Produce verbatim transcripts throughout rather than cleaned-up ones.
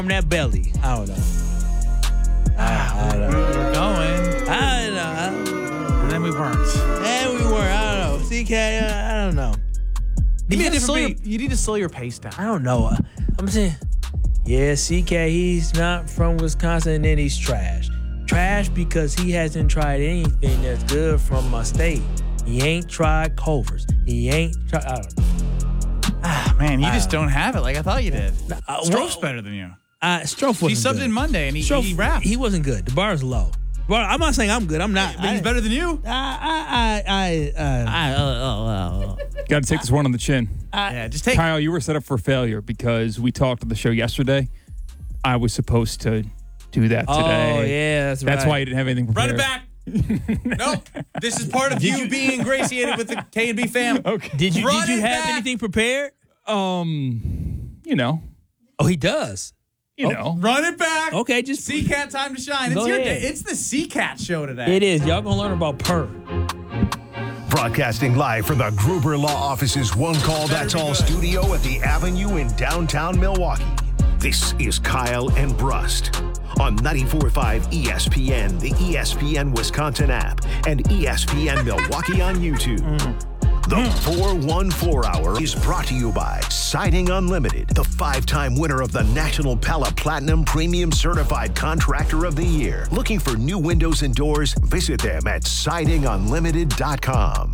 from that belly. I don't know. I, I don't know. We were going. I don't know. I don't know. And then we weren't. And we were. I don't know. C K, I don't know. Give me You a need, to slow different your, beat. you need to slow your pace down. I don't know. I'm saying, yeah, C K, he's not from Wisconsin and he's trash. Trash because he hasn't tried anything that's good from my state. He ain't tried Culver's. He ain't tried, I don't know. Ah, man, you I just don't don't have it like I thought you did. Uh, Stroke's well, better than you. Uh, Strofe wasn't He subbed good. in Monday and he, Strofe, he rapped. He wasn't good. The bar is low. Well, I'm not saying I'm good. I'm not. but he's I, better than you. I, I, I, uh, I, uh, uh, uh, Got to take this one on the chin. yeah, just take Kyle, you were set up for failure because we talked on the show yesterday. I was supposed to do that today. Oh, yeah, that's right. That's why you didn't have anything Run prepared. it back. Nope. This is part of you being ingratiated with the K and B fam. Okay. Did you, Run did you it have back. anything prepared? Um, you know, Oh, he does. you Oh. know. Run it back. Okay, just C-Cat time to shine. It's Go your ahead. day. It's the C-Cat show today. It is. Y'all gonna learn about purr. Broadcasting live from the Gruber Law Office's One Call That's All studio at the Avenue in downtown Milwaukee. This is Kyle and Brust on ninety-four point five E S P N, the E S P N Wisconsin app, and E S P N Milwaukee on YouTube. The four one four Hour is brought to you by Siding Unlimited, the five-time winner of the National Pella Platinum Premium Certified Contractor of the Year. Looking for new windows and doors? Visit them at siding unlimited dot com.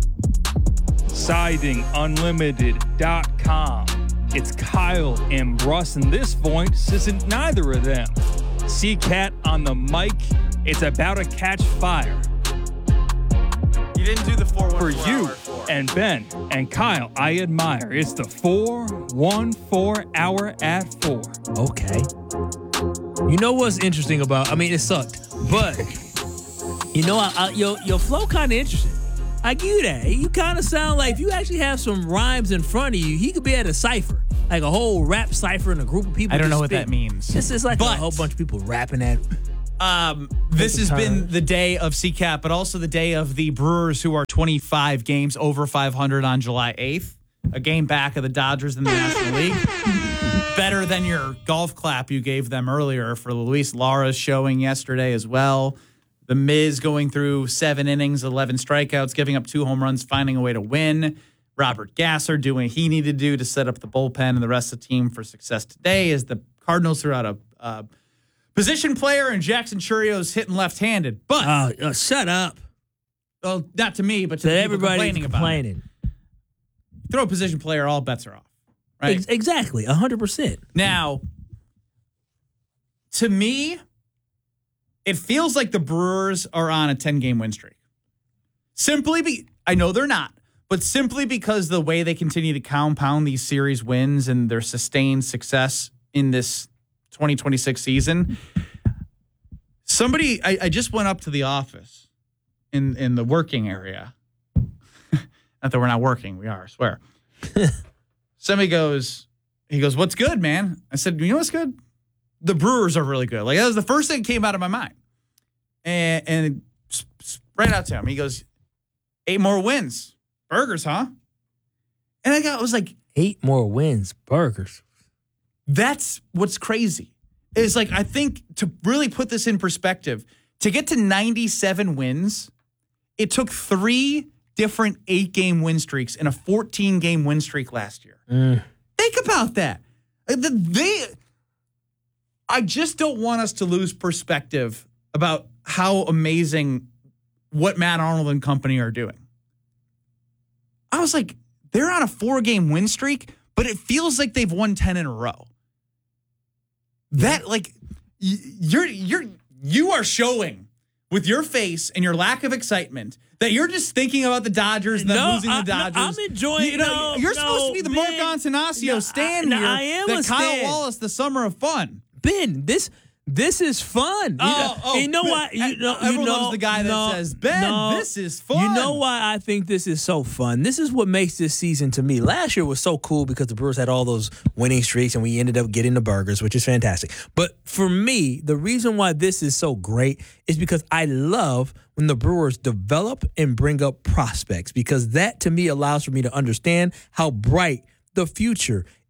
siding unlimited dot com. It's Kyle and Russ, and this voice isn't neither of them. C-Cat on the mic. It's about to catch fire. You didn't do the four one For four you hour four. and Ben and Kyle, I admire. It's the four one four hour at four. Okay. You know what's interesting about? I mean, it sucked, but you know, I, I, your your flow kind of interesting. I give you that. You kind of sound like if you actually have some rhymes in front of you, he could be at a cipher, like a whole rap cipher and a group of people. I don't know just what that spit. means. It's just like But- a whole bunch of people rapping at. Um, this has been the day of C-Cat, but also the day of the Brewers, who are twenty-five games over five hundred on July eighth. A game back of the Dodgers in the National League. Better than your golf clap you gave them earlier for Luis Lara's showing yesterday as well. The Miz going through seven innings, eleven strikeouts, giving up two home runs, finding a way to win. Robert Gasser doing what he needed to do to set up the bullpen and the rest of the team for success today as the Cardinals threw out a uh, position player and Jackson Churrio's hitting left-handed. But, Oh, uh, shut up! well, not to me, but to To the people everybody complaining about it. complaining. Throw a position player, all bets are off. Right? Ex- exactly, a hundred percent. Now, to me, it feels like the Brewers are on a ten-game win streak. Simply be, I know they're not, but simply because the way they continue to compound these series wins and their sustained success in this twenty twenty-six season. Somebody, I, I just went up to the office in, in the working area. Not that we're not working, we are, I swear. Somebody goes, he goes, "What's good, man?" I said, "You know what's good? The Brewers are really good." Like, that was the first thing that came out of my mind. And, and right out to him, he goes, eight more wins. Burgers, huh? And I got, I was like, Eight more wins, burgers. that's what's crazy. It's like, I think to really put this in perspective, to get to ninety-seven wins, it took three different eight-game win streaks and a fourteen-game win streak last year. Mm. Think about that. Uh, the- They, I just don't want us to lose perspective about how amazing what Matt Arnold and company are doing. I was like, they're on a four-game win streak, but it feels like they've won ten in a row. That, like, y- you're you're you are showing with your face and your lack of excitement that you're just thinking about the Dodgers and them No, losing the I- no, Dodgers. I'm enjoying- You know, no, you're no, supposed to be the Ben. Mark Antanasio No, stand I- here. I am that a Kyle stan. Wallace, the summer of fun. Ben, this this is fun. You Oh, know, oh, you know Ben, why? You know, everyone you know, loves the guy that no, says, "Ben, no, this is fun." You know why I think this is so fun? This is what makes this season to me. Last year was so cool because the Brewers had all those winning streaks and we ended up getting the burgers, which is fantastic. But for me, the reason why this is so great is because I love when the Brewers develop and bring up prospects, because that to me allows for me to understand how bright the future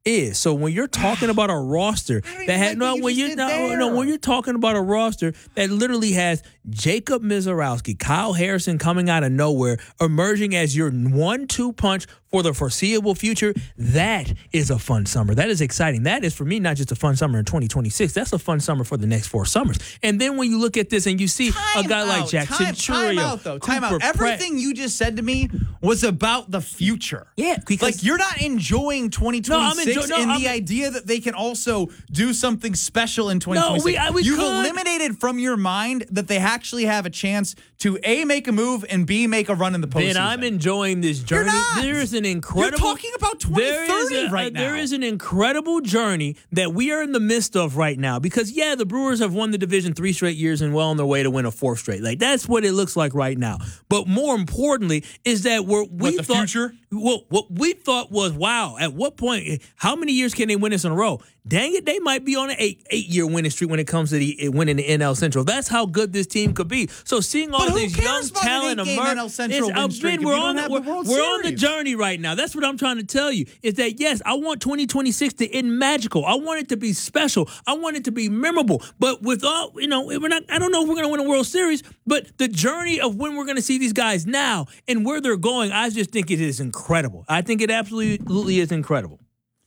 is. So when you're talking about a roster that had no, when you no, no, when you're talking about a roster that literally has Jacob Mizorowski, Kyle Harrison coming out of nowhere, emerging as your one two punch for the foreseeable future, that is a fun summer. That is exciting. That is, for me, not just a fun summer in twenty twenty-six. That's a fun summer for the next four summers. And then when you look at this and you see time a guy out, like Jack time, Centurio, time out, though. Time Cooper out. Everything Pratt, you just said to me was about the future. Yeah, because like you're not enjoying twenty twenty-six no, I'm enjoy- no, and I'm, the idea that they can also do something special in twenty twenty-six. No, we, I, we You've could. eliminated from your mind that they actually have a chance to A, make a move, and B, make a run in the postseason. Then I'm enjoying this journey. You're not. There is an incredible. You're talking about twenty thirty a, right uh, now. There is an incredible journey that we are in the midst of right now. Because yeah, the Brewers have won the division three straight years and well on their way to win a fourth straight. Like that's what it looks like right now. But more importantly, is that we're we what, the thought future? Well, what we thought was wow. At what point? How many years can they win this in a row? Dang it, they might be on an eight eight year winning streak when it comes to the winning the N L Central. That's how good this team could be. So seeing all But who these cares young about talent an eight-game emerge, N L Central it's- win I've streak been- if we're you on don't the have the we're, World we're on the Series? journey right now. That's what I'm trying to tell you. Is that yes, I want twenty twenty-six to end magical. I want it to be special. I want it to be memorable. But with all you know, we're not. I don't know if we're going to win a World Series. But the journey of when we're going to see these guys now and where they're going, I just think it is incredible. I think it absolutely is incredible.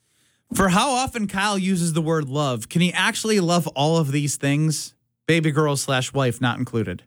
For how often Kyle uses the word love, can he actually love all of these things? Baby girl slash wife not included.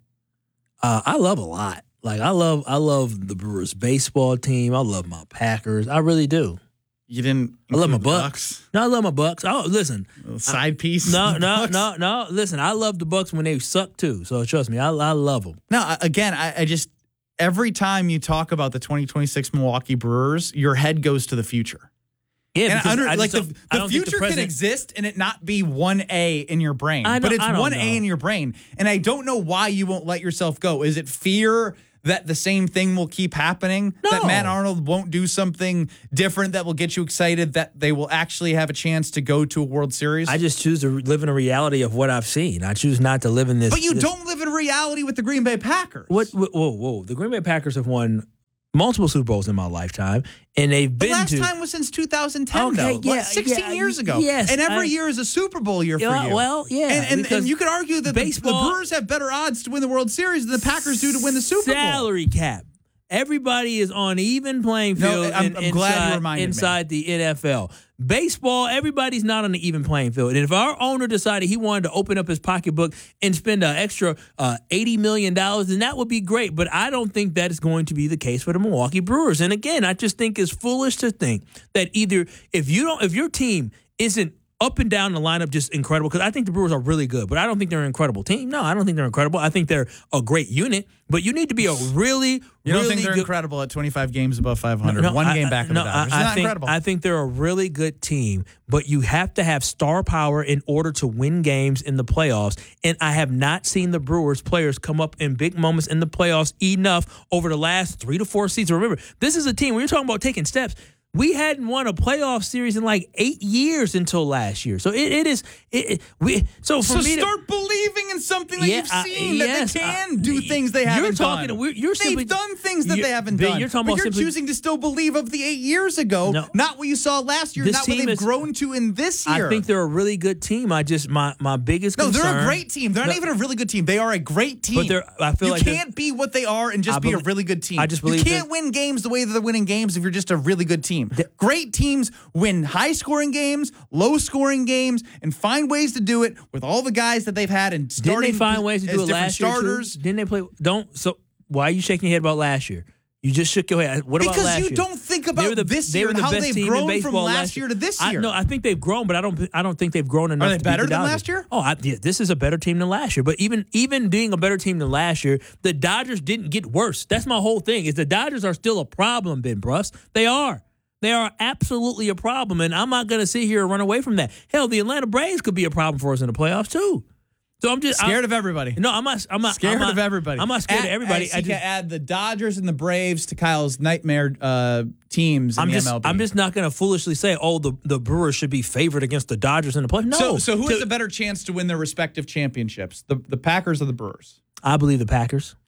Uh, I love a lot. Like I love, I love the Brewers baseball team. I love my Packers. I really do. You didn't. I love my include the Bucks. No, I love my Bucks. Oh, listen, Side piece. no, the no, Bucks. no, no. Listen, I love the Bucks when they suck too. So trust me, I, I love them. No, again, I, I just every time you talk about the twenty twenty-six Milwaukee Brewers, your head goes to the future. Yeah, And because under, I like just the, don't- I the don't think future can president- exist and it not be one A in your brain, I but don't- it's I don't one know. A in your brain. And I don't know why you won't let yourself go. Is it fear that the same thing will keep happening? That No. Matt Arnold won't do something different that will get you excited that they will actually have a chance to go to a World Series? I just choose to live in a reality of what I've seen. I choose not to live in this. but you this- don't live in reality with the Green Bay Packers. What? Whoa, whoa! The Green Bay Packers have won multiple Super Bowls in my lifetime, and they've The been last to. time was since two thousand ten, Okay, though. yeah, What, sixteen yeah, years ago. yes, and every I- year is a Super Bowl year for Yeah, you. well, yeah, And, and, because and you could argue that the, the baseball- Brewers have better odds to win the World Series than the Packers do to win the Super Bowl. Salary cap. Everybody is on even playing No, field. I'm- in- I'm glad you inside, reminded me. inside the N F L. Baseball, everybody's not on the even playing field. And if our owner decided he wanted to open up his pocketbook and spend an extra uh, eighty million dollars, then that would be great. But I don't think that is going to be the case for the Milwaukee Brewers. And again, I just think it's foolish to think that either if you don't, if your team isn't up and down the lineup just incredible, because I think the Brewers are really good, but I don't think they're an incredible team. No, I don't think they're incredible. I think they're a great unit, but you need to be a really, You don't really think they're good, incredible at twenty-five games above five hundred? No, One I- game I- back of no, the Dodgers. I, It's I not think, incredible. I think they're a really good team, but you have to have star power in order to win games in the playoffs. And I have not seen the Brewers players come up in big moments in the playoffs enough over the last three to four seasons. Remember, this is a team, when you're talking about taking steps, we hadn't won a playoff series in like eight years until last year. So it, it is it, it we so for so me to, start believing in something that Yeah, you've I- seen yes, that they can I- do things they you're haven't talking- done. we're- you're They've simply- done things that you're- they haven't Ben, done. you're talking but about you're simply- choosing to still believe of the eight years ago, No. not what you saw last year, This not what team they've is- grown to in this year. I think they're a really good team. I just my my biggest No, concern, they're a great team. They're No, not even a really good team. They are a great team. But they're- I feel you like they're- can't be what they are and just I be a belie- really good team. I just you believe can't that- win games the way that they're winning games if you're just a really good team. Great teams win high-scoring games, low-scoring games, and find ways to do it with all the guys that they've had and Didn't starting they find ways to as do it different last year starters. too? Didn't they play? Don't so. Why are you shaking your head about last year? You just shook your head. What about Because last you year? don't think They about were the- this they year were and the how best they've team in grown from baseball last year to this I, year. no, I think they've grown, but I don't. I don't think they've grown enough. they to beat better the than Dodgers. last year? Oh, I, yeah, this is a better team than last year. But even even being a better team than last year, the Dodgers didn't get worse. That's my whole thing. Is the Dodgers are still a problem, Ben Bruss. They are. They are absolutely a problem, and I'm not going to sit here and run away from that. Hell, the Atlanta Braves could be a problem for us in the playoffs too. So I'm just Scared I'm, of everybody. No, I'm not. I'm not Scared I'm not, of everybody. I'm not scared add, of everybody. Add, I just, add the Dodgers and the Braves to Kyle's nightmare uh, teams in I'm the just, M L B. I'm just not going to foolishly say, oh, the, the Brewers should be favored against the Dodgers in the playoffs. No. So, so who To- has a better chance to win their respective championships, the the Packers or the Brewers? I believe the Packers.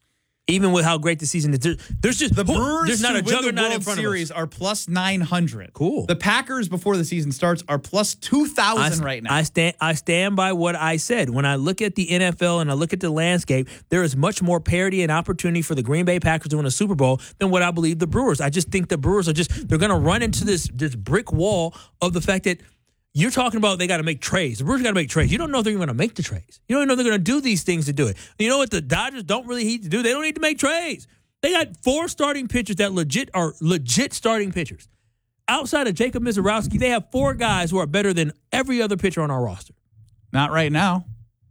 Even with how great the season is, there, there's just The Brewers there's not to a win the juggernaut in World front Series of us. are plus nine hundred. Cool. The Packers before the season starts are plus two thousand right now. I stand I stand by what I said. When I look at the N F L and I look at the landscape, there is much more parity and opportunity for the Green Bay Packers to win a Super Bowl than what I believe the Brewers. I just think the Brewers are just they're going to run into this this brick wall of the fact that you're talking about they got to make trades. The Brewers got to make trades. You don't know if they're going to make the trades. You don't know if they're going to do these things to do it. You know what the Dodgers don't really need to do? They don't need to make trades. They got four starting pitchers that legit are legit starting pitchers. Outside of Jacob Mizorowski, they have four guys who are better than every other pitcher on our roster. Not right now.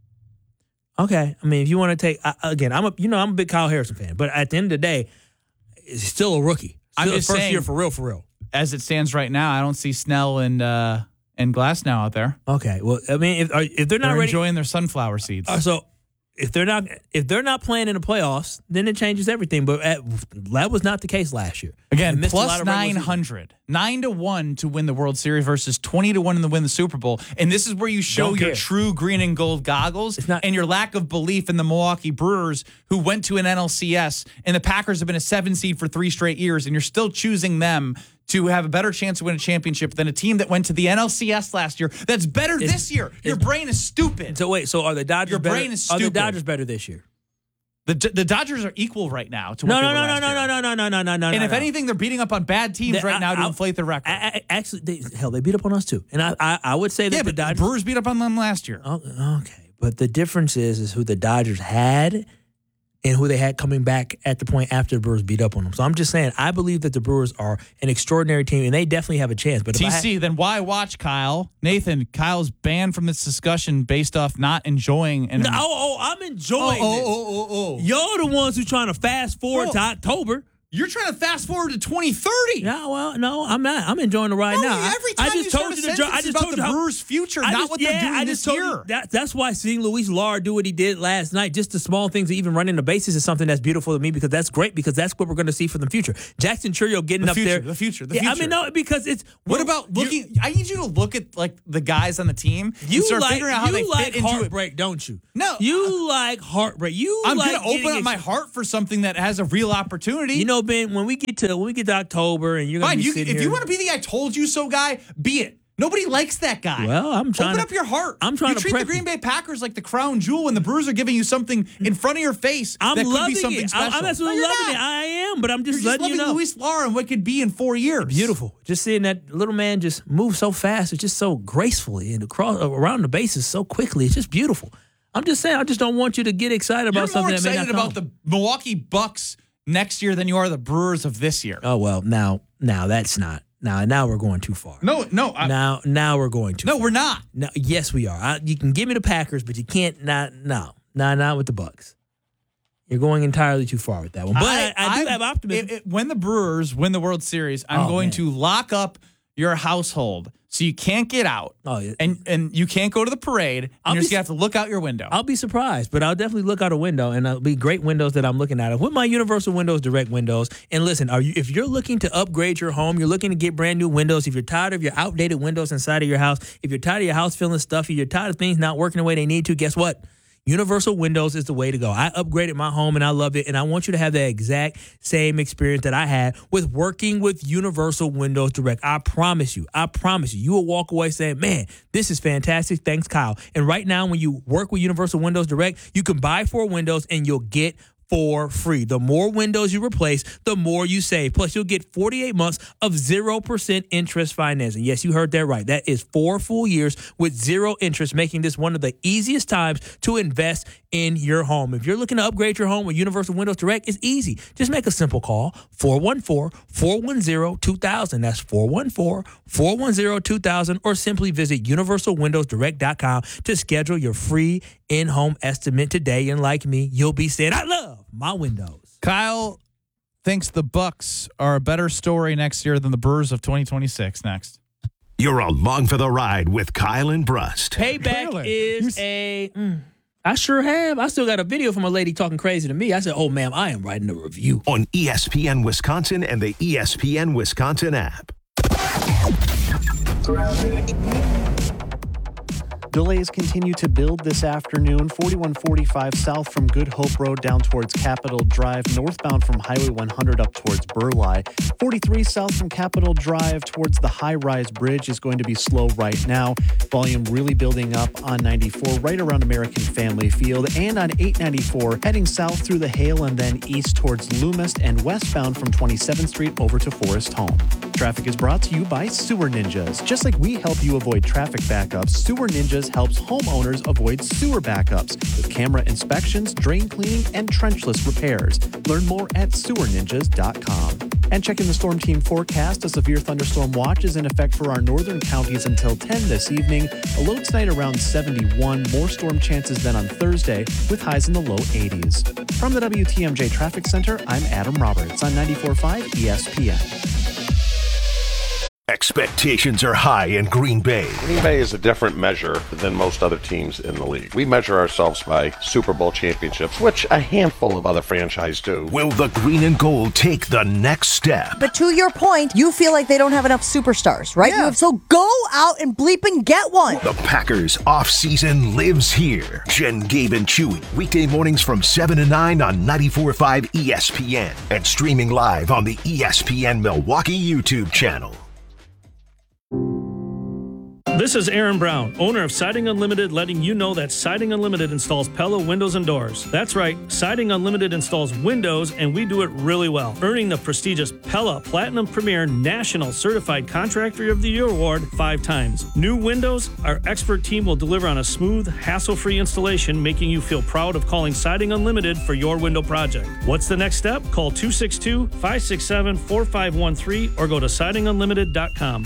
Okay, I mean, if you want to take I, again, I'm a you know I'm a big Kyle Harrison fan, but at the end of the day, he's still a rookie. I'm Still just his first saying- year for real, for real. As it stands right now, I don't see Snell and uh, and Glasnow out there. Okay, well, I mean, if are- if they're not They're ready, enjoying their sunflower seeds. uh, so if they're not if they're not playing in the playoffs, then it changes everything. But at, that was not the case last year. They Again, missed a lot plus of regular nine season. hundred. nine to one to win the World Series versus twenty to one to win the Super Bowl. And this is where you show Don't your care. true green and gold goggles It's not- and your lack of belief in the Milwaukee Brewers who went to an N L C S, and the Packers have been a seven seed for three straight years, and you're still choosing them to have a better chance to win a championship than a team that went to the N L C S last year that's better It's- this year. Your it's- brain is stupid. So wait, so are the Dodgers Your better? brain is Are the stupid. Dodgers better this year? The, the Dodgers are equal right now to what No, they no, were no, no, last no, year. no, no, no, no, no, no, no. And no, if no. anything, they're beating up on bad teams They- right I- now to I- inflate the record. I, I, actually, they, hell, they beat up on us too. And I, I, I would say that yeah, the but the Dodgers. Brewers beat up on them last year. Oh, okay, but the difference is is who the Dodgers had and who they had coming back at the point after the Brewers beat up on them. So I'm just saying, I believe that the Brewers are an extraordinary team, and they definitely have a chance. But if T I had- C, then why watch Kyle? Nathan, Kyle's banned from this discussion based off not enjoying. And No, oh, oh, I'm enjoying oh, this. oh, oh, oh. Y'all the ones who trying to fast forward Bro. to October. You're trying to fast forward to twenty thirty. Yeah, well, no, I'm not. I'm enjoying the ride No, now. I- every time I just you told start a you the jo- I sentence just about told the you how, Brewers' future, I not just- what yeah, they're doing I just this told you- year. that, that's why seeing Luis Lar do what he did last night, just the small things, of even running the bases, is something that's beautiful to me because that's great because that's what we're going to see for the future. Jackson Churio getting The up future, there, the future, the yeah, I future. mean, no, because it's What we're- about you- looking? I need you to look at like the guys on the team You and start like figuring out how you they like fit into it. heartbreak, don't you? No, you like heartbreak. You I'm like gonna open getting up ex- my heart for something that has a real opportunity. You know, Ben, when we get to when we get to October and you're gonna Fine, be you, sitting if here, you want to be the "I told you so" guy, be it. Nobody likes that guy. Well, I'm trying Open to- up your heart. I'm trying you to treat prep the Green you. Bay Packers like the crown jewel, and the Brewers are giving you something in front of your face I'm that could loving be something it. special. I'm, I'm absolutely No, you're loving not. it. I am, but I'm just You're just letting loving you know. Luis Lar and what could be in four years. Beautiful. Just seeing that little man just move so fast. It's just so gracefully and across around the bases so quickly. It's just beautiful. I'm just saying. I just don't want you to get excited about You're something more that may excited not about come. the Milwaukee Bucks next year than you are the Brewers of this year. Oh well, now now that's not now now we're going too far. No, no, I, Now now we're going too. no, far. we're not. No, yes we are. I, you can give me the Packers, but you can't not no not not with the Bucks. You're going entirely too far with that one. But I, I, do have optimism. it- it- when the Brewers win the World Series, I'm Oh, going man. to lock up your household so you can't get out. Oh, yeah. and and you can't go to the parade. And I'll you're be just gonna have to look out your window. I'll be surprised, but I'll definitely look out a window, and it'll be great windows that I'm looking at with my Universal Windows Direct windows. And listen, are you if you're looking to upgrade your home, you're looking to get brand new windows. If you're tired of your outdated windows inside of your house, if you're tired of your house feeling stuffy, you're tired of things not working the way they need to. Guess what? Universal Windows is the way to go. I upgraded my home and I loved it, and I want you to have the exact same experience that I had with working with Universal Windows Direct. I promise you, I promise you, you will walk away saying, man, this is fantastic. Thanks, Kyle. And right now, when you work with Universal Windows Direct, you can buy four windows and you'll get for free. The more windows you replace, the more you save. Plus, you'll get forty-eight months of zero percent interest financing. Yes, you heard that right. That is four full years with zero interest, making this one of the easiest times to invest in your home. If you're looking to upgrade your home with Universal Windows Direct, it's easy. Just make a simple call, four one four, four one zero, two thousand. That's four one four, four one zero, two thousand, or simply visit universal windows direct dot com to schedule your free in-home estimate today. And like me, you'll be saying, I love my windows. Kyle thinks the Bucks are a better story next year than the Brewers of twenty twenty-six. Next, You're along for the ride with Kyle and Brust. Payback Really? is a... Mm, I sure have. I still got a video from a lady talking crazy to me. I said, oh, ma'am, I am writing a review. On E S P N Wisconsin and the E S P N Wisconsin app. Delays continue to build this afternoon. forty-one forty-five south from Good Hope Road down towards Capitol Drive, northbound from Highway one hundred up towards Burleigh. forty-three south from Capitol Drive towards the high-rise bridge is going to be slow right now. Volume really building up on ninety-four right around American Family Field, and on eight ninety-four heading south through the Hale and then east towards Loomis and westbound from twenty-seventh Street over to Forest Home. Traffic is brought to you by Sewer Ninjas. Just like we help you avoid traffic backups, Sewer Ninjas helps homeowners avoid sewer backups with camera inspections, drain cleaning, and trenchless repairs. Learn more at sewer ninjas dot com. And checking the Storm Team forecast, a severe thunderstorm watch is in effect for our northern counties until ten this evening. A low tonight around seventy-one. More storm chances than on Thursday with highs in the low eighties. From the W T M J Traffic Center, I'm Adam Roberts on ninety-four point five E S P N. Expectations are high in Green Bay. Green Bay is a different measure than most other teams in the league. We measure ourselves by Super Bowl championships, which a handful of other franchises do. Will the green and gold take the next step? But to your point, you feel like they don't have enough superstars, right? Yeah. You, so go out and bleep and get one. The Packers off-season lives here. Jen, Gabe, and Chewy. Weekday mornings from seven to nine on ninety-four point five E S P N and streaming live on the E S P N Milwaukee YouTube channel. This is Aaron Brown, owner of Siding Unlimited, letting you know that Siding Unlimited installs Pella windows and doors. That's right, Siding Unlimited installs windows, and we do it really well, earning the prestigious Pella Platinum Premier National Certified Contractor of the Year award five times. New windows, our expert team will deliver on a smooth, hassle-free installation, making you feel proud of calling Siding Unlimited for your window project. What's the next step? Call two six two, five six seven, four five one three or go to siding unlimited dot com.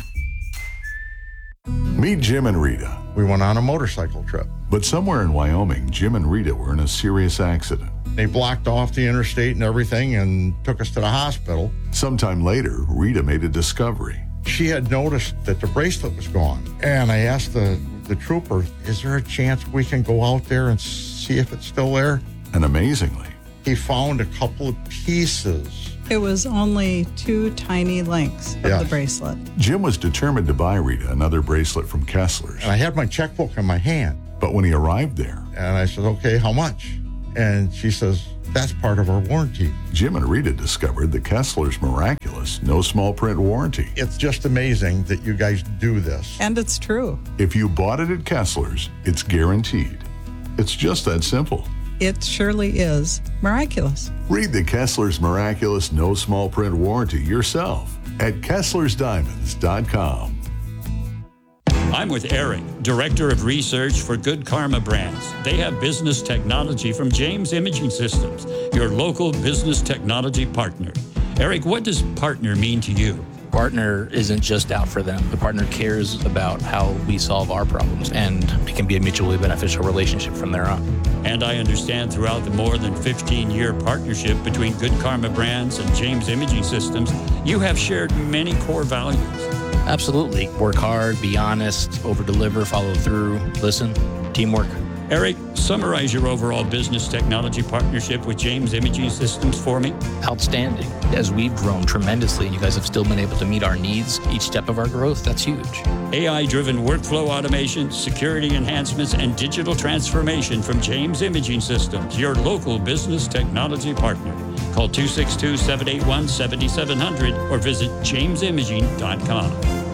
Meet Jim and Rita. We went on a motorcycle trip. But somewhere in Wyoming, Jim and Rita were in a serious accident. They blocked off the interstate and everything and took us to the hospital. Sometime later, Rita made a discovery. She had noticed that the bracelet was gone. And I asked the, the trooper, is there a chance we can go out there and see if it's still there? And amazingly, he found a couple of pieces. It was only two tiny links of yes. the bracelet. Jim was determined to buy Rita another bracelet from Kessler's. And I had my checkbook in my hand. But when he arrived there, and I said, okay, how much? And she says, that's part of our warranty. Jim and Rita discovered the Kessler's miraculous no small print warranty. It's just amazing that you guys do this. And it's true. If you bought it at Kessler's, it's guaranteed. It's just that simple. It surely is miraculous. Read the Kessler's Miraculous No Small Print Warranty yourself at Kesslers Diamonds dot com. I'm with Eric, Director of Research for Good Karma Brands. They have business technology from James Imaging Systems, your local business technology partner. Eric, what does partner mean to you? Partner isn't just out for them. The partner cares about how we solve our problems, and it can be a mutually beneficial relationship from there on. And I understand throughout the more than fifteen-year partnership between Good Karma Brands and James Imaging Systems, you have shared many core values. Absolutely. Work hard, be honest, over-deliver, follow through, listen, teamwork. Eric, summarize your overall business technology partnership with James Imaging Systems for me. Outstanding. As we've grown tremendously and you guys have still been able to meet our needs each step of our growth, that's huge. A I-driven workflow automation, security enhancements, and digital transformation from James Imaging Systems, your local business technology partner. Call two six two, seven eight one, seven seven zero zero or visit james imaging dot com.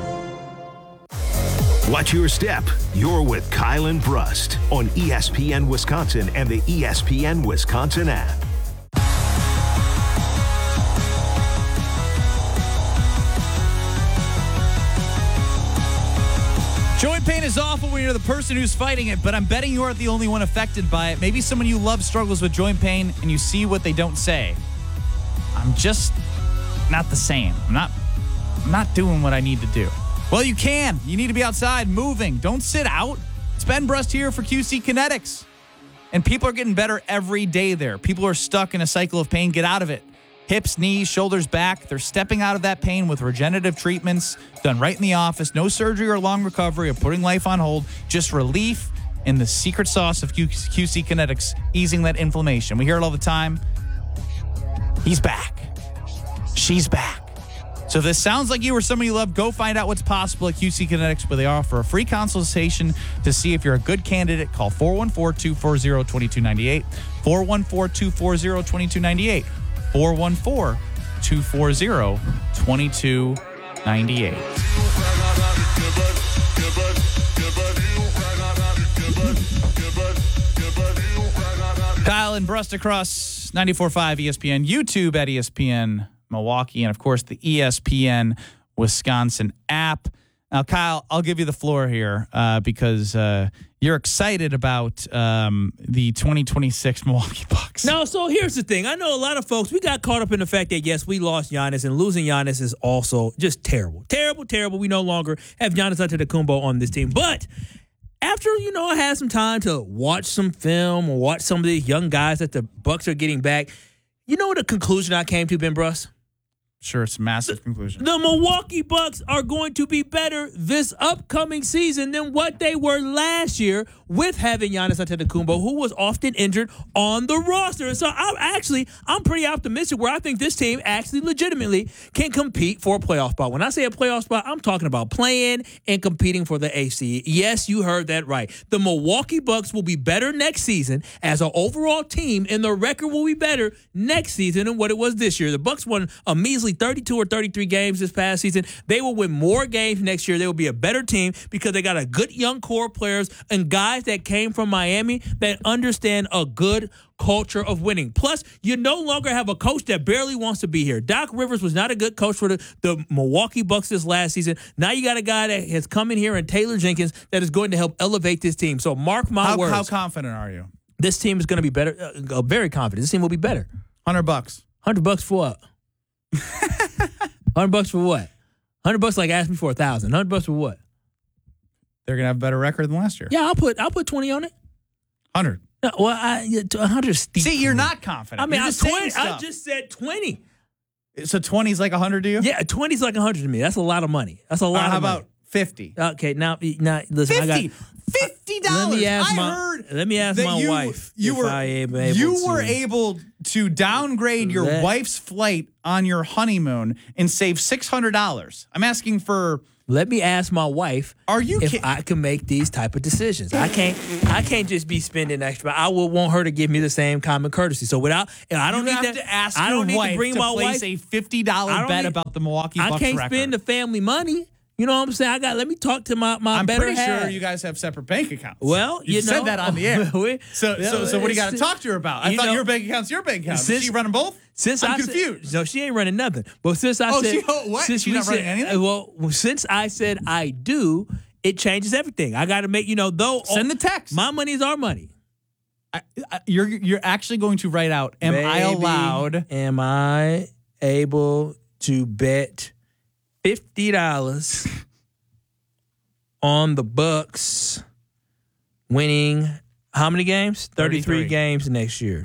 Watch your step. You're with Kyle and Brust on E S P N Wisconsin and the E S P N Wisconsin app. Joint pain is awful when you're the person who's fighting it, but I'm betting you aren't the only one affected by it. Maybe someone you love struggles with joint pain and you see what they don't say. I'm just not the same. I'm not, I'm not doing what I need to do. Well, you can. You need to be outside moving. Don't sit out. It's Ben Brust here for Q C Kinetics. And people are getting better every day there. People are stuck in a cycle of pain. Get out of it. Hips, knees, shoulders, back. They're stepping out of that pain with regenerative treatments done right in the office. No surgery or long recovery or putting life on hold. Just relief and the secret sauce of Q C Kinetics, easing that inflammation. We hear it all the time. He's back. She's back. So if this sounds like you or somebody you love, go find out what's possible at Q C Kinetics, where they offer a free consultation to see if you're a good candidate. Call four one four, two four zero, two two nine eight, four one four, two four zero, two two nine eight, four one four, two four zero, two two nine eight. Kyle and Brust across ninety-four point five E S P N, YouTube at E S P N Milwaukee, and of course the E S P N Wisconsin app. Now, Kyle, I'll give you the floor here uh, because uh, you're excited about um, the twenty twenty-six Milwaukee Bucks. No, so here's the thing. I know a lot of folks, we got caught up in the fact that, yes, we lost Giannis, and losing Giannis is also just terrible. Terrible, terrible. We no longer have Giannis Antetokounmpo on this team. But after, you know, I had some time to watch some film or watch some of these young guys that the Bucks are getting back, you know what the conclusion I came to, Ben Bruss? Sure, it's a massive conclusion. The Milwaukee Bucks are going to be better this upcoming season than what they were last year with having Giannis Antetokounmpo, who was often injured on the roster. So I'm actually, I'm pretty optimistic where I think this team actually legitimately can compete for a playoff spot. When I say a playoff spot, I'm talking about playing and competing for the A C. Yes, you heard that right. The Milwaukee Bucks will be better next season as an overall team, and the record will be better next season than what it was this year. The Bucks won a measly thirty-two or thirty-three games this past season. They will win more games next year. They will be a better team because they got a good young core of players and guys that came from Miami that understand a good culture of winning. Plus, you no longer have a coach that barely wants to be here. Doc Rivers was not a good coach for the, the Milwaukee Bucks this last season. Now you got a guy that has come in here, and Taylor Jenkins, that is going to help elevate this team. So mark my how, words. How confident are you? This team is going to be better. Uh, very confident. This team will be better. Hundred bucks. Hundred bucks for what? Hundred bucks for what? Hundred bucks like ask me for a thousand. Hundred bucks for what? They're gonna have a better record than last year. Yeah, I'll put I'll put twenty on it. Hundred. No, well, I a hundred. See, you're not confident. I mean, You're I, just saying twenty, I stuff. just said twenty. So twenty is like a hundred to you? Yeah, twenty is like a hundred to me. That's a lot of money. That's a lot. Uh, how of money. about fifty? Okay, now now listen. Fifty. I got Fifty dollars. Let me ask I my. heard Let me ask that my you, wife. You if were I am able you to. were able to downgrade your Let- wife's flight on your honeymoon and save six hundred dollars. I'm asking for. Let me ask my wife. Are you if ki- I can make these type of decisions? I can't. I can't just be spending extra. I would want her to give me the same common courtesy. So without, and I don't you need have that, to ask I your don't need wife to bring to my place wife. a fifty dollar I don't bet need- about the Milwaukee I Bucks can't record. spend the family money. You know what I'm saying? I got. Let me talk to my my I'm better pretty half. sure you guys have separate bank accounts. Well, you you said know, that on the air. we- so, so, so what do you got to it's- talk to her about? I you thought know, your bank account's your bank account. since- Is she running both? Since I'm I confused. Said, no, she ain't running nothing. But since I Oh, said, she- oh, what? since She's we not running said- anything? Well, since I said I do, it changes everything. I got to make you know. Though Send the text. My money is our money. I, I, you're you're actually going to write out. Am I Baby, allowed? Am I able to bet fifty dollars on the Bucks winning how many games? Thirty-three, thirty-three games next year.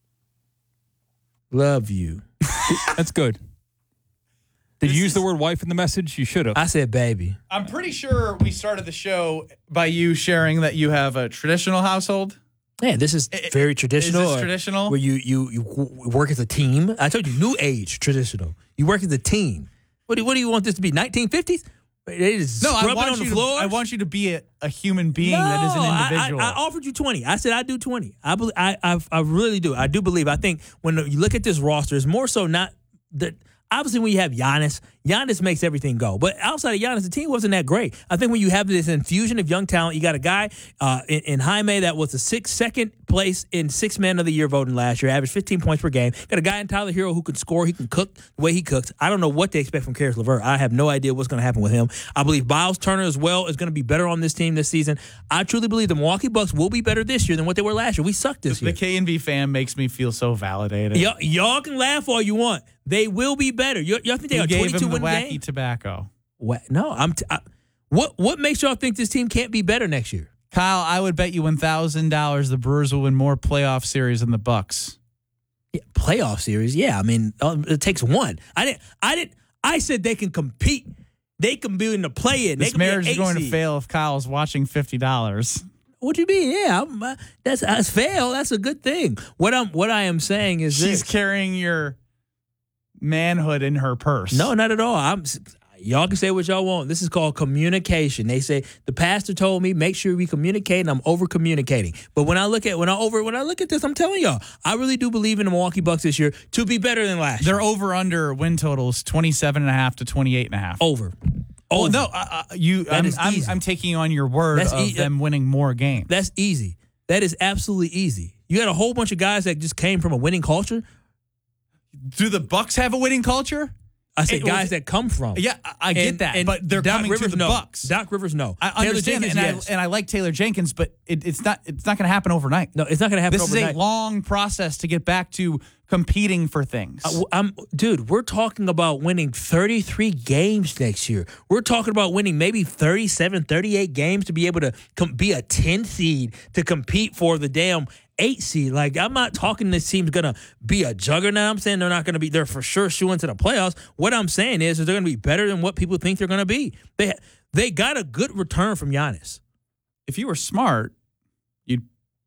Love you. That's good. Did you use the word wife in the message? You should have. I said baby. I'm pretty sure we started the show by you sharing that you have a traditional household. Yeah, this is I- very traditional. Is this or traditional? Where you, you you w- work as a team. I told you, new age traditional. You work as a team. What do, what do you want this to be? nineteen fifties? They just No, I scrubbing want on the you. floor. To, I want you to be a, a human being no, that is an I- individual. I, I offered you twenty. I said I do twenty. I believe. I, I I really do. I do believe. I think when you look at this roster, it's more so not that. Obviously, when you have Giannis, Giannis makes everything go. But outside of Giannis, the team wasn't that great. I think when you have this infusion of young talent, you got a guy uh, in, in Jaime that was the sixth, second place in six man of the year voting last year, averaged fifteen points per game. Got a guy in Tyler Hero who can score, he can cook the way he cooks. I don't know what they expect from Karis LeVert. I have no idea what's going to happen with him. I believe Miles Turner as well is going to be better on this team this season. I truly believe the Milwaukee Bucks will be better this year than what they were last year. We sucked this the year. K and B fan makes me feel so validated. Y'all, y'all can laugh all you want. They will be better. Y'all, y'all think they You are gave twenty-two him the win wacky game? tobacco. What? No, I'm. T- I, what? What makes y'all think this team can't be better next year? Kyle, I would bet you one thousand dollars the Brewers will win more playoff series than the Bucks. Yeah, playoff series. Yeah, I mean, uh, it takes one. I didn't. I didn't. I said they can compete. They can be in the play-in. They This can be an marriage is eight going to seed. fail if Kyle's watching fifty dollars. What do you mean? Yeah, I'm, uh, that's that's fail. That's a good thing. What I'm. What I am saying is She's this. carrying your manhood in her purse. No, not at all. I'm. Y'all can say what y'all want. This is called communication. They say the pastor told me make sure we communicate, and I'm over communicating. But when I look at when I over when I look at this, I'm telling y'all, I really do believe in the Milwaukee Bucks this year to be better than last Their year. over under win totals twenty-seven and a half to twenty-eight and a half. Over. Oh Over. no, uh, uh, you. I'm, is I'm, easy. I'm taking you on your word That's of e- them winning more games. That's easy. That is absolutely easy. You got a whole bunch of guys that just came from a winning culture. Do the Bucks have a winning culture? I said It guys was- that come from. Yeah, I, I get And- that, and but they're Doc coming Rivers, to the no. Bucks. Doc Rivers, no. I Taylor understand, Jenkins, and, yes. I, and I like Taylor Jenkins, but it, it's not it's not going to happen overnight. No, it's not going to happen This overnight. is a long process to get back to competing for things. I- I'm, dude, we're talking about winning thirty-three games next year. We're talking about winning maybe thirty-seven, thirty-eight games to be able to com- be a ten seed to compete for the damn eight seed. Like, I'm not talking this team's going to be a juggernaut. I'm saying they're not going to be, they're for sure shooing to the playoffs. What I'm saying is, is they're going to be better than what people think they're going to be. They, they got a good return from Giannis. If you were smart, you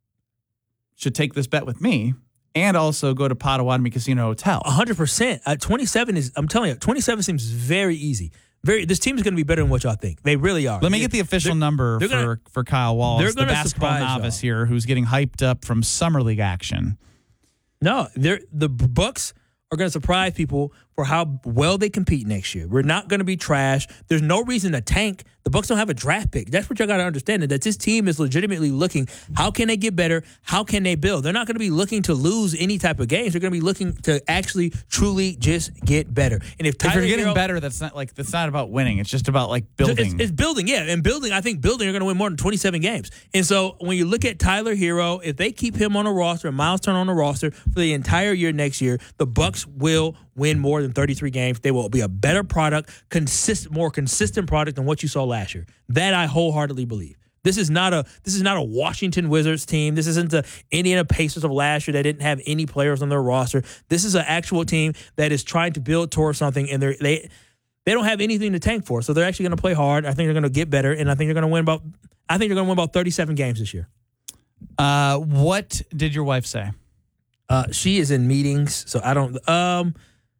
should take this bet with me and also go to Potawatomi Casino Hotel. one hundred percent. Uh, twenty-seven is, I'm telling you, twenty-seven seems very easy. Very. This team is going to be better than what y'all think. They really are. Let me get the official They're- number they're for, gonna- for Kyle Wallace, they're the gonna basketball surprise novice here who's getting hyped up from Summer League action. No, they're, the Bucks are going to surprise people for how well they compete next year. We're not going to be trash. There's no reason to tank. The Bucks don't have a draft pick. That's what y'all got to understand, that this team is legitimately looking, how can they get better? How can they build? They're not going to be looking to lose any type of games. They're going to be looking to actually, truly just get better. And if If Tyler you're getting Hero- better, that's not like that's not about winning. It's just about like building. It's, it's building, yeah. And building, I think building, you're going to win more than twenty-seven games. And so when you look at Tyler Hero, if they keep him on a roster, Miles Turner on the roster for the entire year next year, the Bucks will win more than thirty-three games. They will be a better product, consist, more consistent product than what you saw last year. That I wholeheartedly believe. This is not a this is not a Washington Wizards team. This isn't the Indiana Pacers of last year that didn't have any players on their roster. This is an actual team that is trying to build towards something, and they're they they don't have anything to tank for. So they're actually going to play hard. I think they're going to get better, and I think they're going to win about I think they're going to win about thirty-seven games this year. Uh, what did your wife say? Uh, she is in meetings, so I don't. Um,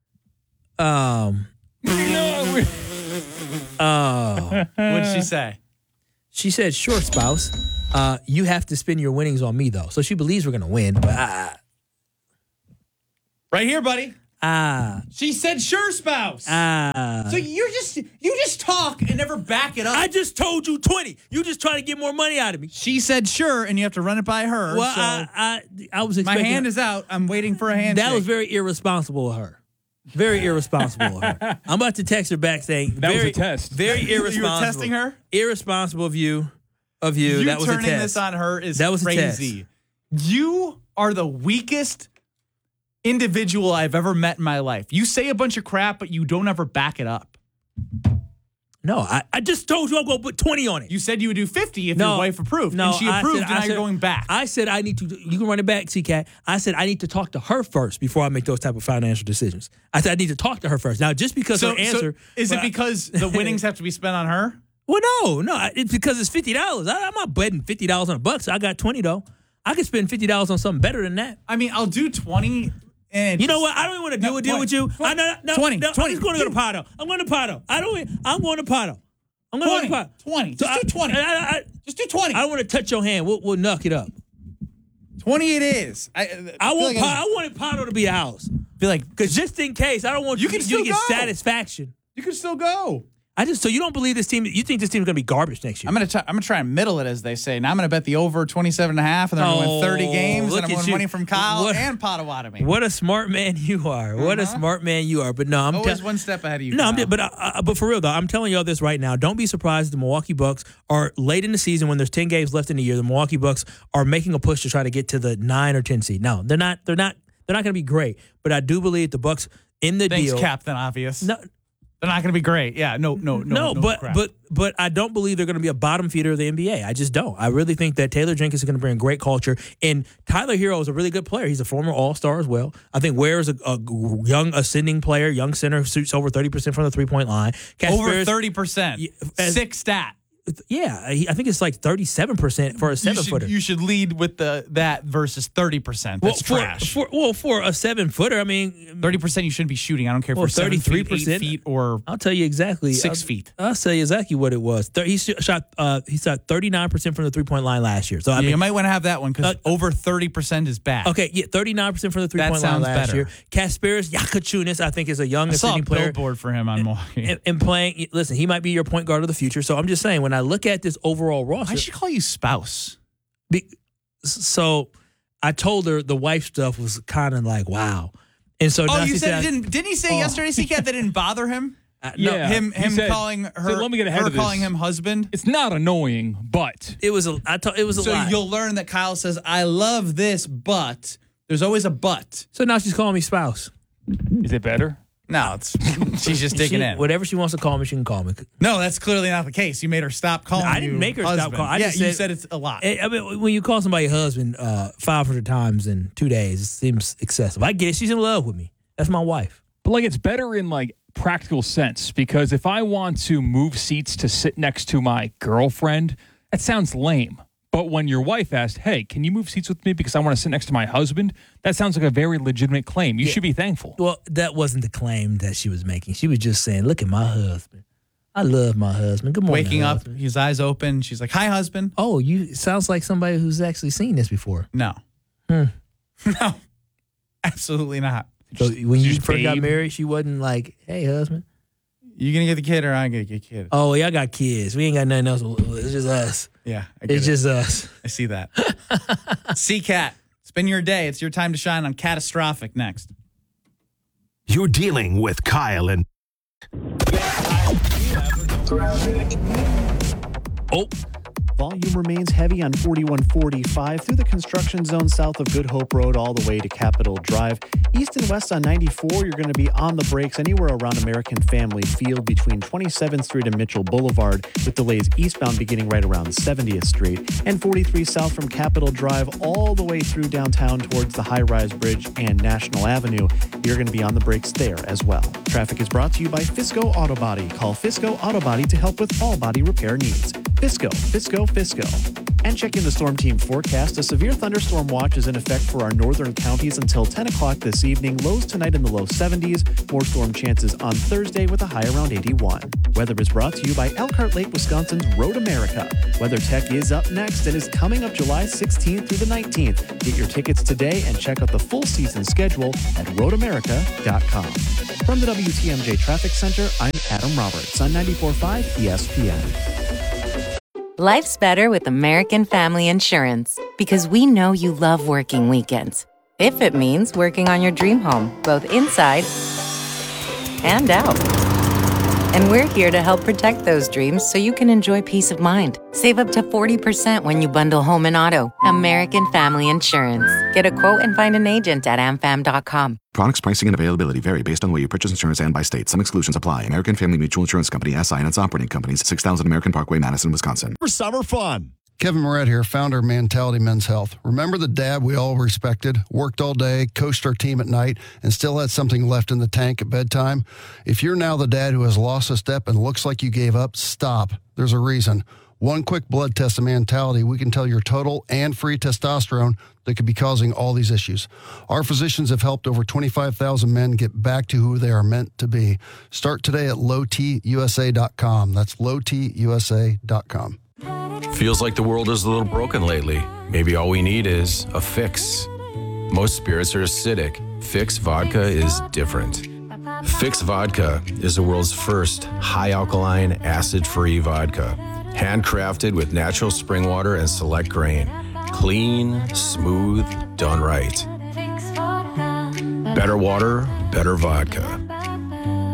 um. uh, What did she say? She said, "Sure, spouse. Uh, you have to spend your winnings on me, though." So she believes we're gonna win, but ah, Right here, buddy. ah, She said, "Sure, spouse." ah. So you're just you just talk and never back it up. I just told you twenty. You just trying to get more money out of me. She said, "Sure," and you have to run it by her. Well, so I, I, I was my expecting. hand is out. I'm waiting for a handshake. That was very irresponsible of her. Very irresponsible of her. I'm about to text her back saying That was very, a test. Very You were irresponsible. testing her? Irresponsible of you. Of you. You that was turning a test. this on her is That was a crazy. You are the weakest individual I've ever met in my life. You say a bunch of crap, but you don't ever back it up. No, I, I just told you I'm going to put twenty on it. You said you would do fifty if No, your wife approved, no, and she I approved, said- and I now said- you're going back. I said I need to. You can run it back, C-Cat. I said I need to talk to her first before I make those type of financial decisions. I said I need to talk to her first. Now, just because so, her answer so is well, it because the winnings have to be spent on her? Well, no, no. It's because it's fifty dollars. I'm not betting fifty dollars on a buck. So I got twenty though. I could spend fifty dollars on something better than that. I mean, I'll do twenty. And you know what? I don't even want to do No, a deal twenty, with you. twenty, I, no, no, twenty, no, twenty. I'm just going to go to Pato. I'm going to Pato. I don't. I'm going to Pato. I'm going to go to Pato. twenty. Just do twenty. I, I, I, Just do twenty. I don't want to touch your hand. We'll, we'll knock it up. twenty it is. I, I want. like Pa- I wanted Pato to be a house. feel like Because just in case, I don't want You you, can you still to get go. satisfaction. you can still go. I just so you don't believe this team. You think this team's going to be garbage next year? I'm gonna try, I'm gonna try and middle it, as they say. Now I'm gonna bet the over twenty-seven and a half, and then I'm gonna win thirty Oh, games, look and I'm at winning you. money from Kyle What- and Potawatomi. What a smart man you are. What a Uh-huh. smart man you are. But no, I'm Always tell- one step ahead of you. No, I'm Kyle. just, but uh, uh, but for real though, I'm telling y'all this right now. Don't be surprised if the Milwaukee Bucks are late in the season when there's ten games left in the year. The Milwaukee Bucks are making a push to try to get to the nine or ten seed. No, they're not. They're not. They're not going to be great. But I do believe the Bucks in the Thanks, deal. Captain Obvious. No, They're not gonna be great. Yeah, no, no, no, no, no but crap. but but I don't believe they're going to be a bottom feeder of the N B A. I just don't. I really think that Taylor Jenkins is going to bring great culture, and Tyler Hero is a really good player. He's a former All Star as well. I think Ware is a, a young ascending player, young center who shoots over thirty percent from the three point line. over Kasparis- thirty percent. Yeah, as- Sick stat. Yeah, he, I think it's like thirty-seven percent for a seven you should, footer. You should lead with the that versus thirty percent. That's well, for, trash. For, well, for a seven footer, I mean, thirty percent you shouldn't be shooting. I don't care if well, you're seven thirty-three feet, percent, eight feet, or I'll tell you exactly six I'll, feet. I'll tell you exactly what it was. Thir- he shot. Uh, he shot thirty-nine percent from the three point line last year. So I yeah, mean, you might want to have that one because uh, over thirty percent is bad. Okay, yeah, thirty-nine percent from the three That point line sounds last better. year. Kasparis Yakachunas, I think, is a young I saw a ascending player. billboard for him on Milwaukee. And, and playing, listen, he might be your point guard of the future. So I'm just saying, when I look at this overall roster, I should call you spouse. Be, so I told her the wife stuff was kind of like, wow. And so Oh, now you she said it said, didn't? Didn't he say Oh. yesterday, C-Cat, that didn't bother him? Uh, no, Yeah, him he him said- calling her. so let me get ahead her of this. calling him husband. It's not annoying, but it was a. I told it was a So lie. you'll learn that Kyle says, "I love this, but there's always a but." So now she's calling me spouse. is it better? No, it's she's just digging She- in. Whatever she wants to call me, she can call me. No, that's clearly not the case. You made her stop calling. I didn't you make her husband. stop calling. I yeah, just you said- said it's a lot. I I mean, when you call somebody a husband uh, five hundred times in two days, it seems excessive. I get it. She's in love with me. That's my wife. But like, it's better in like practical sense, because if I want to move seats to sit next to my girlfriend, that sounds lame. But when your wife asked, hey, can you move seats with me because I want to sit next to my husband? That sounds like a very legitimate claim. You Yeah. should be thankful. Well, that wasn't the claim that she was making. She was just saying, look at my husband. I love my husband. Good morning, Waking up, husband. his eyes open. She's like, "Hi, husband." Oh, you it sounds like somebody who's actually seen this before. No, Hmm. no, absolutely not. So when you just first got babe. married, she wasn't like, hey, husband. You gonna get the kid or I gonna get the kid? Oh, y'all got kids. We ain't got nothing else. It's just us. Yeah, I get It's it. just us. I see that. C-Cat, it's been your day. It's your time to shine on Catastrophic next. You're dealing with Kyle and Oh, Volume remains heavy on forty-one forty-five through the construction zone south of Good Hope Road all the way to Capitol Drive. East and west on ninety-four, you're going to be on the brakes anywhere around American Family Field between twenty-seventh Street and Mitchell Boulevard, with delays eastbound beginning right around seventieth Street, and forty-three south from Capitol Drive all the way through downtown towards the High-Rise Bridge and National Avenue. You're going to be on the brakes there as well. Traffic is brought to you by Fisco Auto Body. Call Fisco Auto Body to help with all body repair needs. Fisco, Fisco, Fisco. And check in the Storm Team forecast. A severe thunderstorm watch is in effect for our northern counties until ten o'clock this evening. Lows tonight in the low seventies. More storm chances on Thursday with a high around eighty-one. Weather is brought to you by Elkhart Lake, Wisconsin's Road America. Weather Tech is up next and is coming up July sixteenth through the nineteenth. Get your tickets today and check out the full season schedule at road america dot com. From the W T M J Traffic Center, I'm Adam Roberts on ninety-four point five E S P N. Life's better with American Family Insurance because we know you love working weekends. If it means working on your dream home, both inside and out. And we're here to help protect those dreams so you can enjoy peace of mind. Save up to forty percent when you bundle home and auto. American Family Insurance. Get a quote and find an agent at am fam dot com. Products, pricing, and availability vary based on where you purchase insurance and by state. Some exclusions apply. American Family Mutual Insurance Company, S I and its operating companies, six thousand American Parkway, Madison, Wisconsin. For summer fun. Kevin Moret here, founder of Mentality Men's Health. Remember the dad we all respected, worked all day, coached our team at night, and still had something left in the tank at bedtime? If you're now the dad who has lost a step and looks like you gave up, stop. There's a reason. One quick blood test of Mentality, we can tell your total and free testosterone that could be causing all these issues. Our physicians have helped over twenty-five thousand men get back to who they are meant to be. Start today at low t u s a dot com. That's low t u s a dot com. Feels like the world is a little broken lately. Maybe all we need is a fix. Most spirits are acidic. Fix Vodka is different. Fix Vodka is the world's first high alkaline, acid-free vodka. Handcrafted with natural spring water and select grain. Clean, smooth, done right. Better water, better vodka.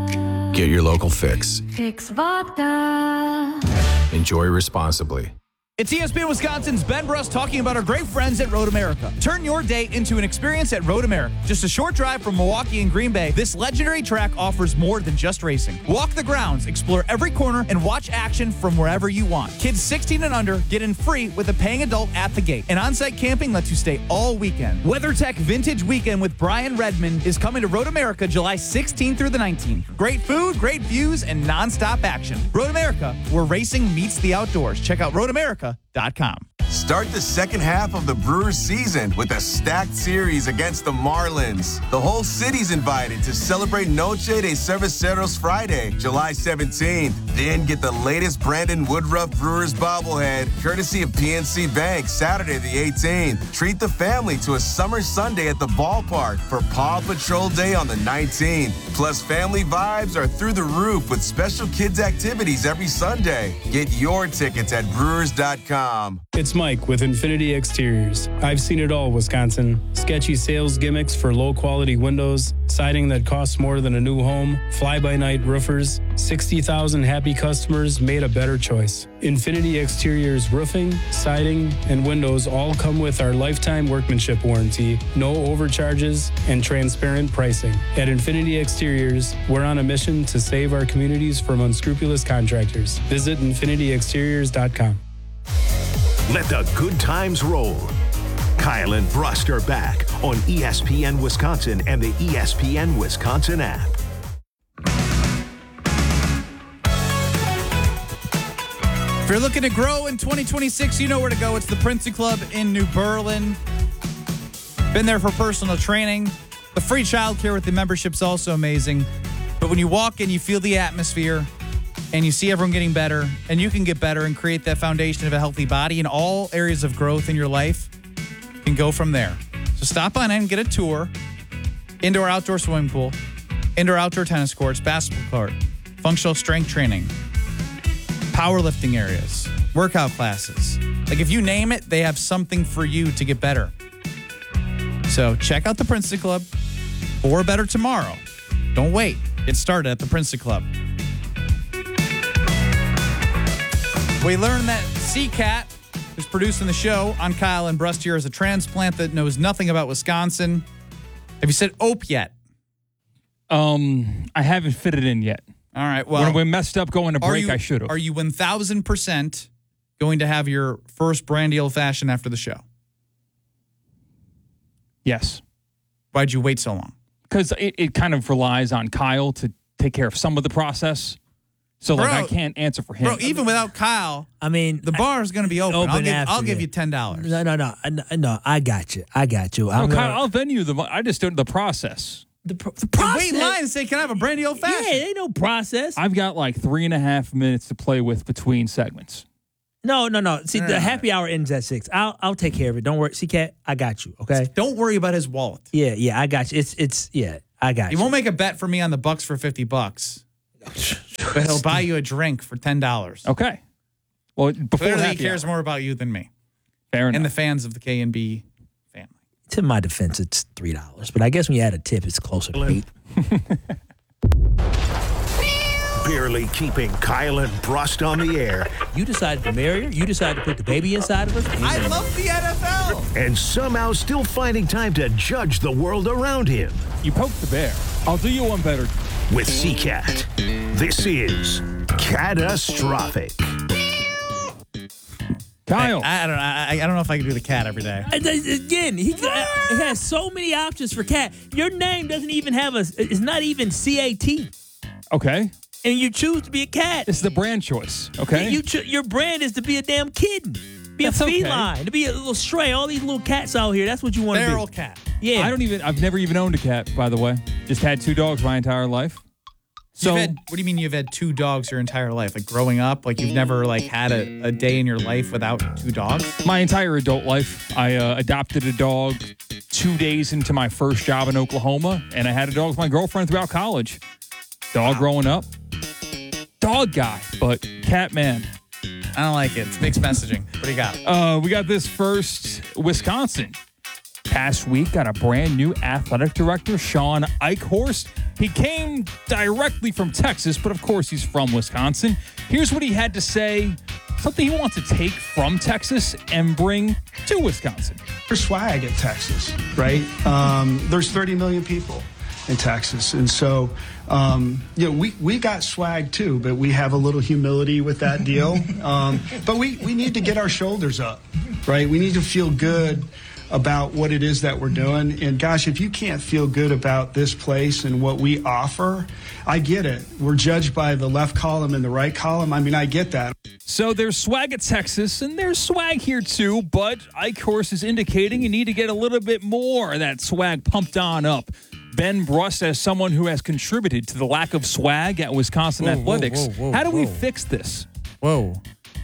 Get your local fix. Fix Vodka. Enjoy responsibly. It's E S P N Wisconsin's Ben Brust talking about our great friends at Road America. Turn your day into an experience at Road America. Just a short drive from Milwaukee and Green Bay, this legendary track offers more than just racing. Walk the grounds, explore every corner, and watch action from wherever you want. Kids sixteen and under get in free with a paying adult at the gate. And on-site camping lets you stay all weekend. WeatherTech Vintage Weekend with Brian Redmond is coming to Road America July sixteenth through the nineteenth. Great food, great views, and non-stop action. Road America, where racing meets the outdoors. Check out road america dot com. Start the second half of the Brewers season with a stacked series against the Marlins. The whole city's invited to celebrate Noche de Cerveceros Friday, July seventeenth. Then get the latest Brandon Woodruff Brewers bobblehead, courtesy of P N C Bank, Saturday the eighteenth. Treat the family to a summer Sunday at the ballpark for Paw Patrol Day on the nineteenth. Plus, family vibes are through the roof with special kids activities every Sunday. Get your tickets at brewers dot com. It's Mike with Infinity Exteriors. I've seen it all, Wisconsin. Sketchy sales gimmicks for low-quality windows, siding that costs more than a new home, fly-by-night roofers. sixty thousand happy customers made a better choice. Infinity Exteriors roofing, siding, and windows all come with our lifetime workmanship warranty, no overcharges, and transparent pricing. At Infinity Exteriors, we're on a mission to save our communities from unscrupulous contractors. Visit infinity exteriors dot com. Let the good times roll. Kyle and Brust are back on E S P N Wisconsin and the E S P N Wisconsin app. If you're looking to grow in twenty twenty-six, you know where to go. It's the Princey Club in New Berlin. Been there for personal training. The free childcare with the membership's also amazing. But when you walk in, you feel the atmosphere, and you see everyone getting better, and you can get better and create that foundation of a healthy body in all areas of growth in your life. You can go from there. So stop on in and get a tour. Indoor outdoor swimming pool, indoor outdoor tennis courts, basketball court, functional strength training, powerlifting areas, workout classes. Like if you name it, they have something for you to get better. So check out the Princeton Club for a better tomorrow. Don't wait. Get started at the Princeton Club. We learned that C CAT, who's producing the show on Kyle and Brust here, is a transplant that knows nothing about Wisconsin. Have you said ope yet? Um, I haven't fit it in yet. All right. Well, when we messed up going to break, you, I should have. Are you one thousand percent going to have your first brandy old fashioned after the show? Yes. Why'd you wait so long? Because it, it kind of relies on Kyle to take care of some of the process. So, bro, like, I can't answer for him. Bro, even without Kyle, I mean, the bar is going to be open. open I'll give, after I'll give that. you ten dollars. No, no, no, no, no. I got you. I got you. No, I'm Kyle, gonna, I'll venue the. I just don't the process. the, pro- the You process. wait in line and say, "Can I have a brandy old fashioned?" Yeah, ain't no process. I've got like three and a half minutes to play with between segments. No, no, no. See, No, the no, no. happy hour ends at six. I'll, I'll take care of it. Don't worry. See, Cat, I got you. Okay. Don't worry about his wallet. Yeah, yeah, I got you. It's, it's, yeah, I got He you. won't make a bet for me on the Bucks for fifty bucks. But he'll buy you a drink for ten dollars. Okay. Well, before Clearly, he happy cares hour. more about you than me. Fair enough. And the fans of the K and B family. To my defense, it's three dollars. But I guess when you add a tip, it's closer to eight. Barely keeping Kyle and Brust on the air, You decided to marry her. You decided to put the baby inside of her. I love the N F L. and somehow still finding time to judge the world around him. You poked the bear. I'll do you one better. With C CAT, this is Catastrophic. Kyle. I, I don't. I, I don't know if I can do the cat every day. And then, again, he, got- he has so many options for Cat. Your name doesn't even have a. It's not even C A T. Okay. And you choose to be a cat. This is the brand choice. Okay. You cho- your brand is to be a damn kitten, be That's a okay. feline, to be a little stray. All these little cats out here. That's what you want to be. Feral cat. Yeah. I don't even. I've never even owned a cat, by the way. Just had two dogs my entire life. So, So you've had, what do you mean you've had two dogs your entire life? Like growing up, like you've never like had a, a day in your life without two dogs? my entire adult life, I uh, adopted a dog two days into my first job in Oklahoma, and I had a dog with my girlfriend throughout college. Dog growing up. Dog guy, but cat man. I don't like it. It's mixed messaging. What do you got? Uh, we got this first. Wisconsin. Past week got a brand new athletic director, Sean Eichhorst. He came directly from Texas, but of course he's from Wisconsin. Here's what he had to say something he wants to take from Texas and bring to Wisconsin. There's swag at Texas, right? Um, there's thirty million people in Texas. And so, um, you know, we, we got swag too, but we have a little humility with that deal. Um, but we, we need to get our shoulders up, right? We need to feel good about what it is that we're doing. And gosh, if you can't feel good about this place and what we offer, I get it. We're judged by the left column and the right column. I mean, I get that. So there's swag at Texas, and there's swag here too, but Eichhorst is indicating you need to get a little bit more of that swag pumped on up. Ben Brust, as someone who has contributed to the lack of swag at Wisconsin Whoa, athletics, whoa, whoa, whoa, how do we whoa. fix this? Whoa.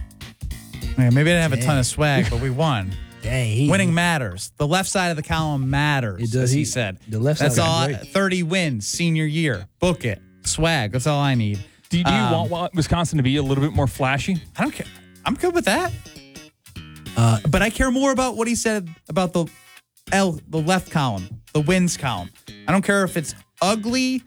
Man, maybe I didn't have a ton of swag, but we won. Dang, he, Winning matters. The left side of the column matters, It does. as he, He- said. the left That's side all. was great. thirty wins, senior year. Book it. Swag. That's all I need. Do, do you Um, want, want Wisconsin to be a little bit more flashy? I don't care. I'm good with that. Uh, but I care more about what he said about the L, the left column, the wins column. I don't care if it's ugly,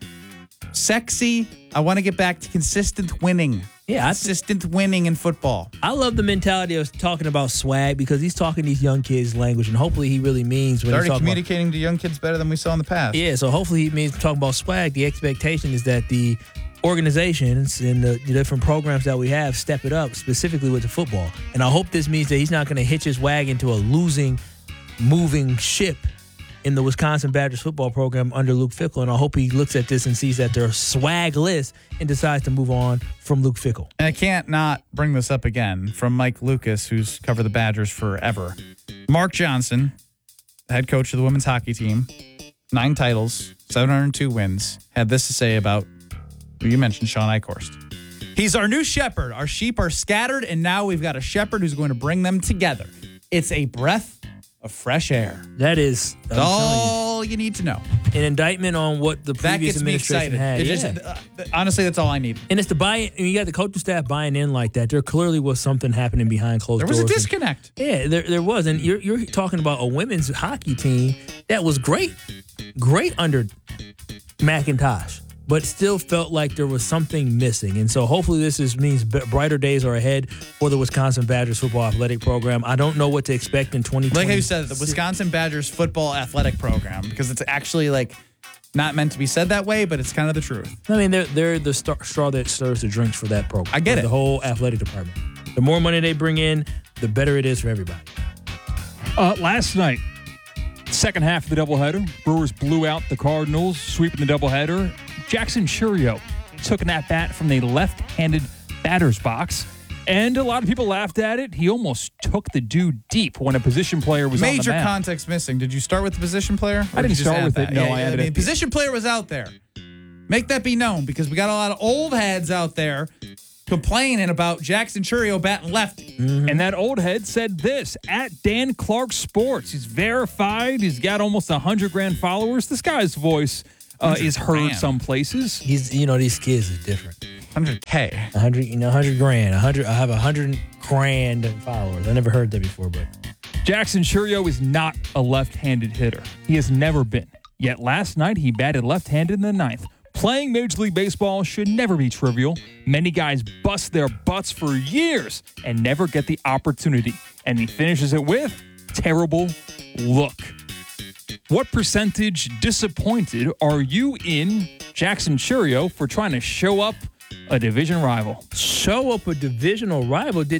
sexy. I want to get back to consistent winning. Yeah, I- consistent winning in football. I love the mentality of talking about swag because he's talking these young kids' language, and hopefully he really means when They're he's already talking about, communicating to young kids better than we saw in the past. yeah. So hopefully he means talking about swag. The expectation is that the organizations and the, the different programs that we have step it up, specifically with the football. And I hope this means that he's not going to hitch his wagon to a losing, moving ship in the Wisconsin Badgers football program under Luke Fickell. And I hope he looks at this and sees that they're swagless and decides to move on from Luke Fickell. And I can't not bring this up again from Mike Lucas, who's covered the Badgers forever. Mark Johnson, the head coach of the women's hockey team, nine titles, seven hundred two wins, had this to say about, you mentioned Sean Eichhorst. He's our new shepherd. Our sheep are scattered, and now we've got a shepherd who's going to bring them together. It's a breath of fresh air. That is That's all you need to know. an indictment on what the That previous gets me administration excited. had. It Yeah. just, uh, honestly, that's all I need. And it's the buy. And you got the coaching staff buying in like that. There clearly was something happening behind closed There doors. was a And- disconnect. yeah, there there was, and you're you're talking about a women's hockey team that was great, great under McIntosh, but still felt like there was something missing. And so hopefully this is means b- brighter days are ahead for the Wisconsin Badgers football athletic program. I don't know what to expect in twenty twenty. Like how you said, the Wisconsin Badgers football athletic program, because it's actually like not meant to be said that way, but it's kind of the truth. I mean, they're they're the star, straw that stirs the drinks for that program. I get for it. The whole athletic department. The more money they bring in, the better it is for everybody. Uh, last night, second half of the doubleheader, Brewers blew out the Cardinals, sweeping the doubleheader. Jackson Churio took an at-bat from the left-handed batter's box, and a lot of people laughed at it. He almost took the dude deep when a position player was on the Major mound. context missing. Did you start with the position player? Or I didn't did you just start add with that? it. No, Yeah, I yeah, added mean, it. Position player was out there. Make that be known, because we got a lot of old heads out there complaining about Jackson Churio batting lefty. And that old head said this at Dan Clark Sports. He's verified. He's got almost one hundred grand followers. This guy's voice uh, is heard grand. some places. He's, you know, these kids is different. one hundred K. A hundred, you know, hundred grand. A hundred. I have a hundred grand followers. I never heard that before, but Jackson Churio is not a left-handed hitter. He has never been. Yet last night he batted left-handed in the ninth. Playing Major League Baseball should never be trivial. Many guys bust their butts for years and never get the opportunity. And he finishes it with terrible look. What percentage disappointed are you in Jackson Churio for trying to show up a division rival? show up a divisional rival. Did